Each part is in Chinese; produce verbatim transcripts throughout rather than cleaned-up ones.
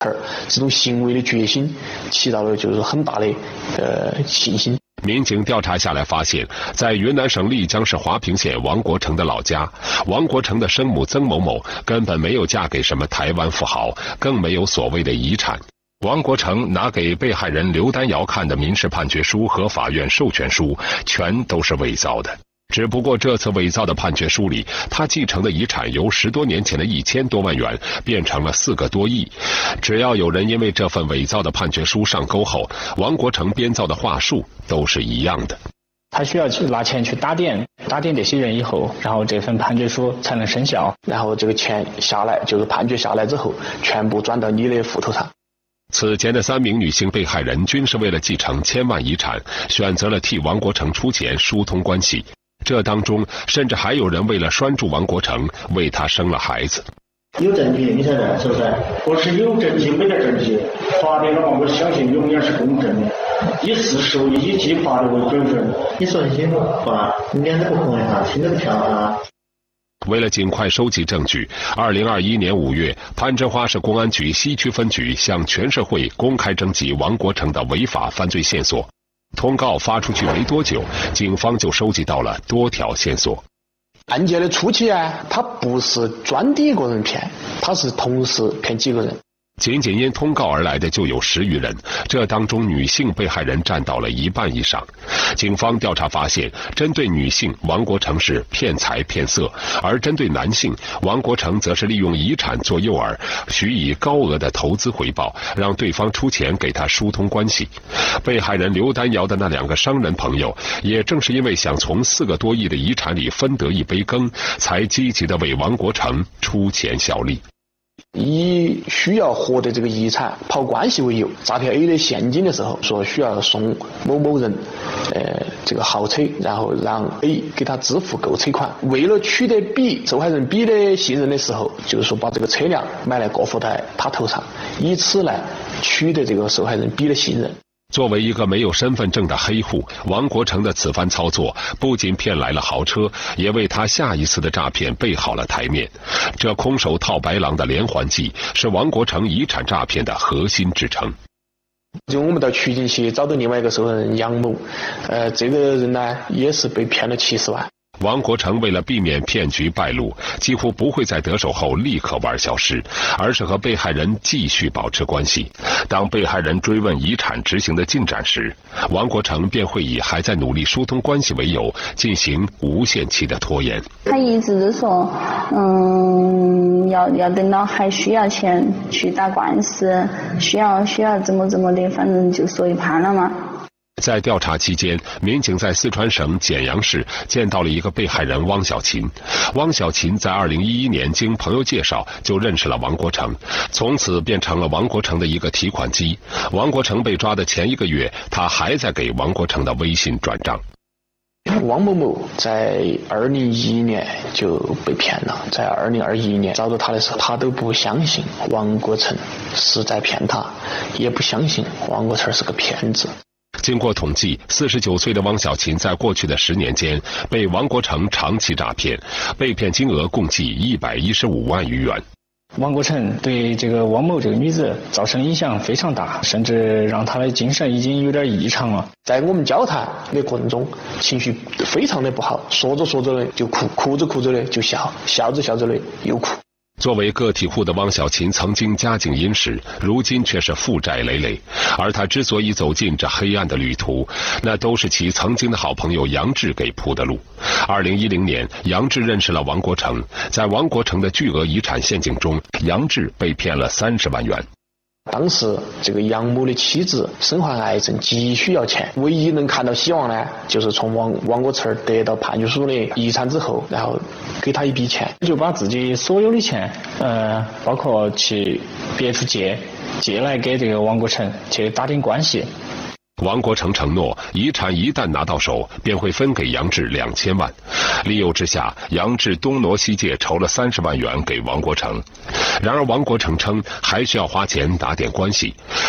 而这种行为的决心起到了就是很大的呃信心。 民警调查下来发现，在云南省丽江市华平县王国成的老家，王国成的生母曾某某根本没有嫁给什么台湾富豪，更没有所谓的遗产。王国成拿给被害人刘丹瑶看的民事判决书和法院授权书，全都是伪造的。只不过这次伪造的判决书里，他继承的遗产由十多年前的一千多万元变成了四个多亿。只要有人因为这份伪造的判决书上钩后，王国成编造的话术都是一样的。 他需要去拿钱去打点，打点这些人以后，然后这份判决书才能生效。 然后这个钱下来，就是判决下来之后，全部转到你的户头上。 此前的三名女性被害人均是为了继承千万遗产，选择了替王国成出钱疏通关系。这当中甚至还有人为了拴住王国成，为他生了孩子。 有证据，你晓得是不是？不是有证据没得证据，法律的话，我相信永远是公正的，以事实为依据，法律为准准。你说的清楚吧？你脸都不红哈，心都不跳哈。 为了尽快收集证据，二零二一年五月，攀枝花市公安局西区分局向全社会公开征集王国成的违法犯罪线索。通告发出去没多久，警方就收集到了多条线索。 案件的初期啊，他不是专第一个人骗，他是同时骗几个人。 仅仅因通告而来的就有十余人，这当中女性被害人占到了一半以上。警方调查发现，针对女性，王国成是骗财骗色，而针对男性，王国成则是利用遗产做诱饵，许以高额的投资回报，让对方出钱给他疏通关系。被害人刘丹瑶的那两个商人朋友，也正是因为想从四个多亿的遗产里分得一杯羹，才积极的为王国成出钱效力。 以需要获得这个遗产跑关系为由，诈骗 A 的现金的时候说需要送某某人呃这个豪车，然后让 A 给他支付购车款。为了取得 B 受害人 B 的信任的时候，就是说把这个车辆买来过户在他头上，以此来取得这个受害人 B 的信任。 作为一个没有身份证的黑户，王国成的此番操作不仅骗来了豪车，也为他下一次的诈骗备好了台面。这空手套白狼的连环计，是王国成遗产诈骗的核心支撑。 就我们到曲靖去找到另外一个受害人杨某，呃，这个人呢也是被骗了七十万。 王国成为了避免骗局败露，几乎不会在得手后立刻玩消失，而是和被害人继续保持关系。当被害人追问遗产执行的进展时，王国成便会以还在努力疏通关系为由，进行无限期的拖延。 他一直都说，嗯，要要等到还需要钱去打官司，需要需要怎么怎么的，反正就说一盘了嘛。 在调查期间，民警在四川省简阳市见到了一个被害人汪小琴。汪小琴在二零一一年经朋友介绍就认识了王国成，从此便成了王国成的一个提款机。王国成被抓的前一个月，他还在给王国成的微信转账。 汪某某在二零一一年就被骗了，在二零二一年找到他的时候，他都不相信王国成是在骗他，也不相信王国成是个骗子。 经过统计，四十九岁的汪小琴在过去的十年间被王国成长期诈骗，被骗金额共计一百一十五万余元。 王国成对这个汪某这个女子造成影响非常大，甚至让她的精神已经有点异常了。 在我们交谈的过程中，情绪非常的不好，说着说着的就哭，哭着哭着的就笑，笑着笑着的又哭。 作为个体户的汪小琴曾经家境殷实，如今却是负债累累。而她之所以走进这黑暗的旅途，那都是其曾经的好朋友杨志给铺的路。二零一零年，杨志认识了王国成，在王国成的巨额遗产陷阱中，杨志被骗了三十万元。 当时这个杨某的妻子身患癌症，急需要钱，唯一能看到希望呢，就是从王王国成得到判决书的遗产之后，然后给他一笔钱， 就把自己所有的钱，呃，包括去别处借，借来给这个王国成去打点关系。 王国成承诺，遗产一旦拿到手，便会分给杨志两千万。利诱之下，杨志东挪西借，筹了三十万元给王国成。然而，王国成称还需要花钱打点关系。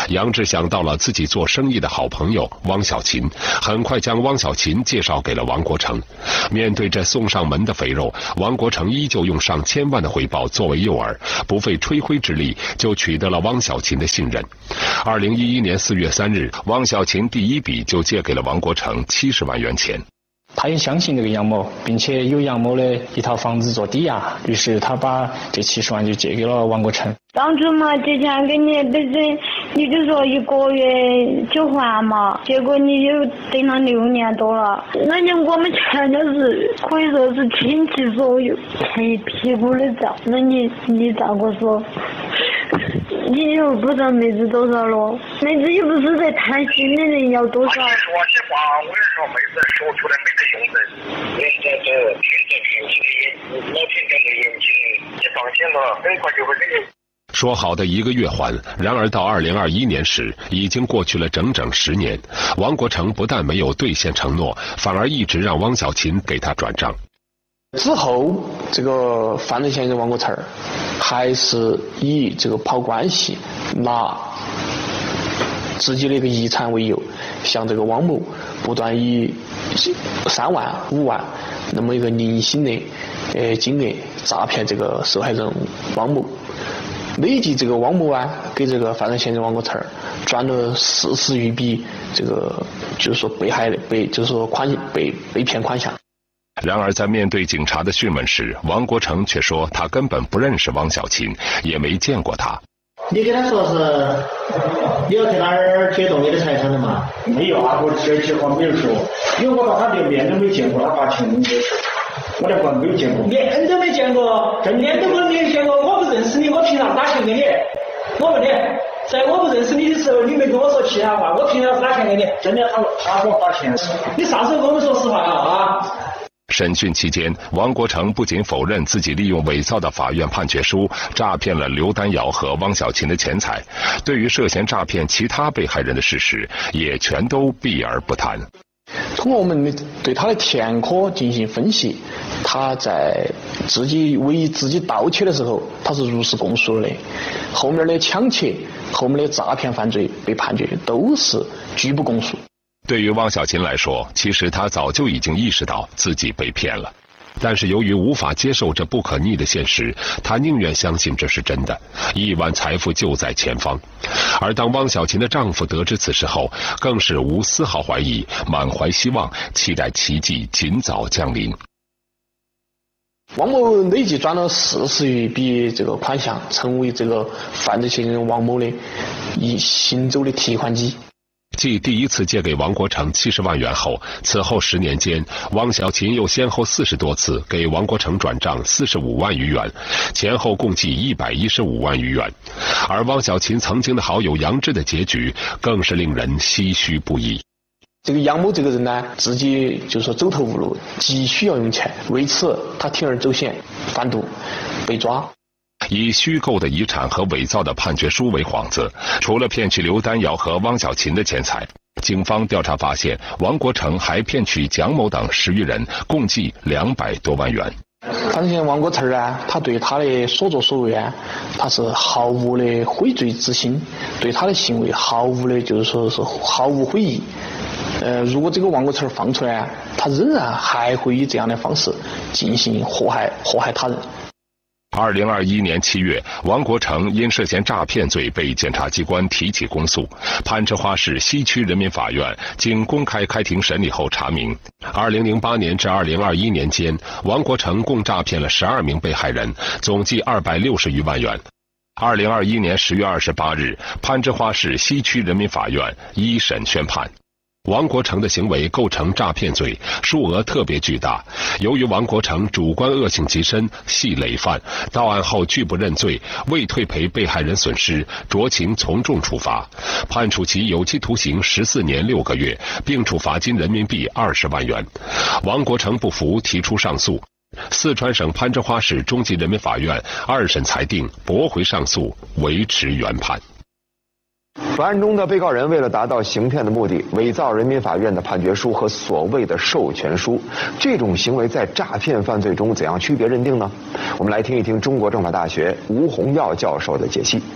杨志想到了自己做生意的好朋友汪小琴，很快将汪小琴介绍给了王国成。面对这送上门的肥肉，王国成依旧用上千万的回报作为诱饵，不费吹灰之力就取得了汪小琴的信任。二零一一年四月三日，汪小琴第一笔就借给了王国成七十万元钱。 他也相信这个杨某，并且有杨某的一套房子做抵押，于是他把这七十万就借给了王国成。 当初嘛借钱给你，本身你就说一个月就还嘛，结果你又等了六年多了，那你我们全都是可以说是倾其所有，欠一屁股的债，那你你咋个说？你又不知道妹子多少了，妹子又不是在贪心的人要多少。 说实话，我跟你说，妹子说出来没得用的。人家这凭着凭起的眼，老凭着的眼睛，你放心了，很快就会给你。 说好的一个月还，然而到二零二一年时，已经过去了整整十年。王国成不但没有兑现承诺，反而一直让汪小琴给他转账。 之后，这个犯罪嫌疑人王国成还是以这个跑关系，拿自己的一个遗产为由，向这个汪某不断以三万、五万那么一个零星的呃金额诈骗这个受害人汪某。累计这个汪某啊，给这个犯罪嫌疑人王国成转了四十余笔，这个就是说被害的被就是说款被被骗款项。 然而，在面对警察的讯问时，王国成却说他根本不认识汪小琴，也没见过他。 你跟他说是你要去哪儿解冻你的财产的嘛？没有啊，我这句话没有说，因为我到他连面都没见过，他把钱没有，我连管没有见过， 连都没见过，连都没见过，我不认识你，我凭啥打钱给你？我问你，在我不认识你的时候，你没跟我说其他话，我凭啥打钱给你？ 真的，他他给我打钱， 你啥时候跟我们说实话啊？啊！ 审讯期间，王国成不仅否认自己利用伪造的法院判决书诈骗了刘丹瑶和汪小琴的钱财，对于涉嫌诈骗其他被害人的事实，也全都避而不谈。 通过我们对他的前科进行分析，他在自己为自己盗窃的时候，他是如实供述了的。后面的抢劫、后面的诈骗犯罪被判决都是拒不供述。 对于汪小琴来说，其实他早就已经意识到自己被骗了，但是由于无法接受这不可逆的现实，他宁愿相信这是真的，亿万财富就在前方。而当汪小琴的丈夫得知此事后，更是无丝毫怀疑，满怀希望，期待奇迹尽早降临。 汪某累计转了四十余笔这个款项，成为这个犯罪嫌疑人王某的一行走的提款机。 继第一次借给王国成七十万元后，此后十年间，汪小琴又先后四十多次给王国成转账四十五万余元，前后共计一百一十五万余元。而汪小琴曾经的好友杨志的结局更是令人唏嘘不已。 这个杨某这个人呢，自己就说走投无路，急需要用钱，为此他铤而走险，贩毒被抓。 以虚构的遗产和伪造的判决书为幌子，除了骗取刘丹瑶和汪小琴的钱财，警方调查发现，王国成还骗取蒋某等十余人，共计两百多万元。 犯罪嫌疑人王国成呢，他对他的所作所为啊，他是毫无的悔罪之心，对他的行为毫无的，就是说是毫无悔意。呃，如果这个王国成放出来，他仍然还会以这样的方式进行祸害祸害他人。 二零二一年七月，王国成因涉嫌诈骗罪被检察机关提起公诉。攀枝花市西区人民法院经公开开庭审理后查明，二零零八年至二零二一年间，王国成共诈骗了十二名被害人，总计二百六十余万元。二零二一年十月二十八日，攀枝花市西区人民法院一审宣判。王国成的行为构成诈骗罪，数额特别巨大。由于王国成主观恶性极深，系累犯，到案后拒不认罪，未退赔被害人损失，酌情从重处罚，判处其有期徒刑十四年六个月，并处罚金人民币二十万元。王国成不服，提出上诉。四川省攀枝花市中级人民法院二审裁定驳回上诉，维持原判。 本案中的被告人为了达到行骗的目的，伪造人民法院的判决书和所谓的授权书，这种行为在诈骗犯罪中怎样区别认定呢？我们来听一听中国政法大学吴洪耀教授的解析。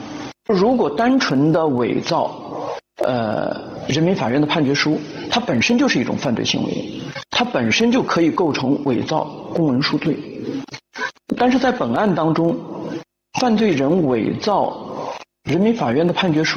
如果单纯的伪造呃人民法院的判决书，它本身就是一种犯罪行为，它本身就可以构成伪造公文书罪。但是在本案当中，犯罪人伪造人民法院的判决书